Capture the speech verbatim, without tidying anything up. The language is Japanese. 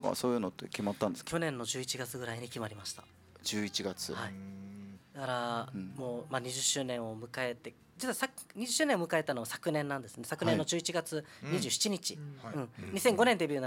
まあ、そういうのって決まったんですか？ 去年のじゅういちがつぐらいに決まりました。 じゅういちがつ、 はい、だから、 うん、 もう、まあ、にじゅっしゅうねんを迎えて、実はさにじゅっしゅうねんを迎えたのは昨年なんですね。昨年のじゅういちがつにじゅうしちにち、 うんうんうんにせんごねんデビュー